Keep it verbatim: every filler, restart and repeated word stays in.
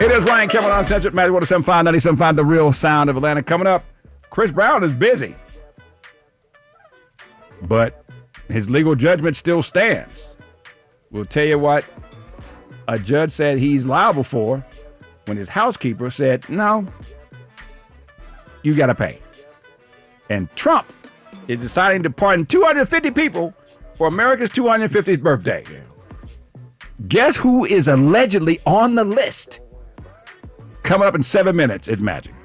It is Ryan Kevin on Central Magic one oh seven point five, ninety-seven point five, The Real Sound of Atlanta. Coming up, Chris Brown is busy, but his legal judgment still stands. We'll tell you what a judge said he's liable for when his housekeeper said, no, you got to pay. And Trump is deciding to pardon two hundred fifty people for America's two hundred fiftieth birthday. Guess who is allegedly on the list? Coming up in seven minutes, it's Magic.